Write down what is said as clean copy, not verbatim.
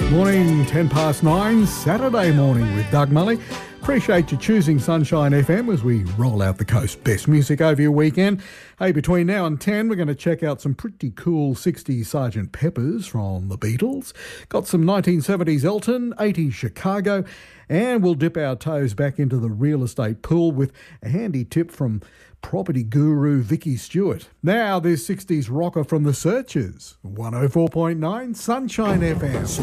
Morning, 10 past 9, Saturday morning with Doug Mully. Appreciate you choosing Sunshine FM as we roll out the coast's best music over your weekend. Hey, between now and 10, we're going to check out some pretty cool 60s Sgt. Peppers from the Beatles. Got some 1970s Elton, 80s Chicago, and we'll dip our toes back into the real estate pool with a handy tip from property guru Vicky Stewart. Now, this 60s rocker from the Searchers, 104.9 Sunshine FM.